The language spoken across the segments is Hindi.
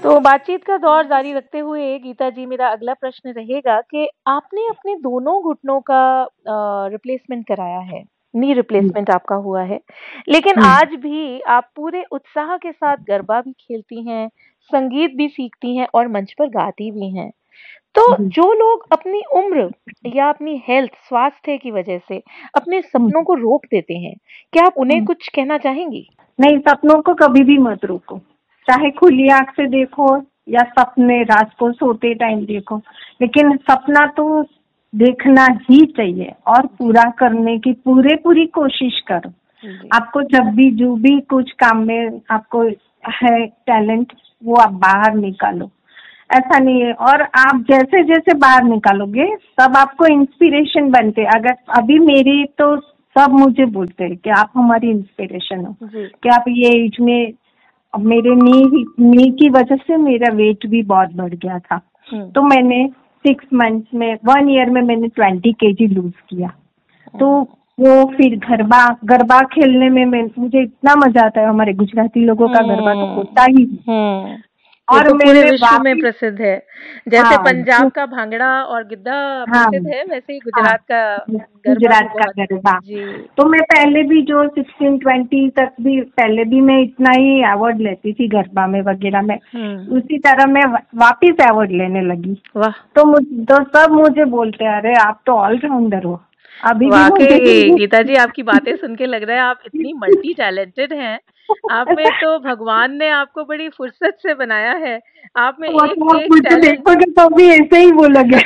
तो बातचीत का दौर जारी रखते हुए गीता जी, मेरा अगला प्रश्न रहेगा कि आपने अपने दोनों घुटनों का रिप्लेसमेंट कराया है, नी रिप्लेसमेंट आपका हुआ है, लेकिन हम्म, आज भी आप पूरे उत्साह के साथ गरबा भी खेलती हैं, संगीत भी सीखती हैं और मंच पर गाती भी हैं। तो जी, जो लोग अपनी उम्र या अपनी हेल्थ, स्वास्थ्य की वजह से अपने हम्म, सपनों को रोक देते हैं, क्या आप उन्हें हम्म। कुछ कहना चाहेंगी? नहीं, सपनों को कभी भी मत रोको। चाहे खुली आंख से देखो या सपने रात को सोते टाइम देखो, लेकिन सपना तो देखना ही चाहिए और जी, पूरा करने की पूरी कोशिश करो। जी। आपको जब भी जो भी कुछ काम में आपको है टैलेंट, वो आप बाहर निकालो। ऐसा नहीं है, और आप जैसे जैसे बाहर निकालोगे तब आपको इंस्पिरेशन बनते। अगर अभी मेरी तो सब मुझे बोलते हैं कि आप हमारी इंस्पिरेशन हो, जी। कि आप ये एज में। अब मेरे नी की वजह से मेरा वेट भी बहुत बढ़ गया था, हुँ। तो मैंने 6 मंथ्स में 1 ईयर में मैंने 20 kg लूज किया। तो हुँ। वो फिर गरबा गरबा खेलने में मुझे इतना मजा आता है। हमारे गुजराती लोगों का गरबा तो होता ही है। हुँ। ये और तो पूरे मैंने विश्व में वापिस, प्रसिद्ध है। जैसे हाँ पंजाब का भांगड़ा और गिद्धा हाँ प्रसिद्ध है, वैसे ही हाँ, गुजरात का गरबा भी गुजरात का बहुत। गरबा। जी। तो मैं पहले भी जो 16-20 तक भी पहले भी मैं इतना ही अवार्ड लेती थी गरबा में वगैरह में। हुँ। उसी तरह मैं वापिस अवार्ड लेने लगी। वाह! तो सब मुझे बोलते हैं, अरे आप तो ऑलराउंडर हो। अभी भी मुझे वाक़ई गीता जी, आपकी बातें सुन के लग रहा है आप इतनी मल्टी टैलेंटेड हैं। आप में तो भगवान ने आपको बड़ी फुर्सत से बनाया है। आप में वो तो आप एक-एक मुझे टैलेंट। देखोगे तो भी ऐसे ही बोलोगे।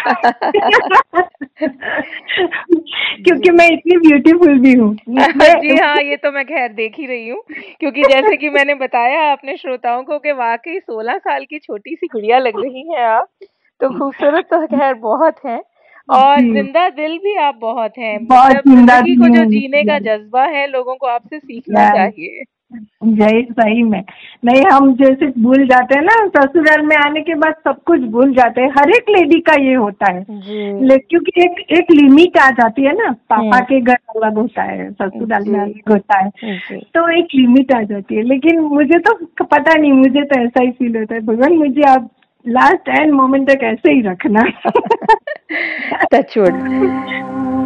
क्योंकि जी। मैं इतनी ब्यूटीफुल भी हूँ। मैं जी हाँ, ये तो मैं ख़ैर देख ही रही हूँ, क्योंकि जैसे कि मैंने बताया अपने श्रोताओं को कि वाक़ई 16 साल की छोटी-सी गुड़िया लग रही हैं आप। तो खूबसूरत तो ख़ैर बहुत हैं और जी, ज़िंदा दिल भी आप बहुत हैं। बहुत मतलब जिंदा ज़िंदगी को दिली जो हूँ। जीने का जज़्बा है, लोगों को आपसे सीखना यार, चाहिए। यही सही में। नहीं, हम जैसे भूल जाते हैं ना, ससुराल में आने के बाद सब कुछ भूल जाते हैं। हर एक लेडी का ये होता है। जी। क्योंकि एक एक लिमिट आ जाती है ना, पापा हुँ। के घर अलग होता है, ससुराल में जी, अलग होता है। जी। तो एक लिमिट आ जाती है। लेकिन मुझे तो पता नहीं, मुझे तो ऐसा ही फील होता है, भगवान मुझे आप लास्ट एंड मोमेंट तक ऐसे ही रखना। Touch wood.